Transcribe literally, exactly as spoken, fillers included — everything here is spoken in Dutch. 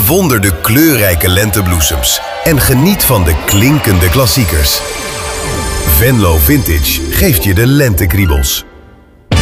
Bewonder de kleurrijke lentebloesems en geniet van de klinkende klassiekers. Venlo Vintage geeft je de lentekriebels.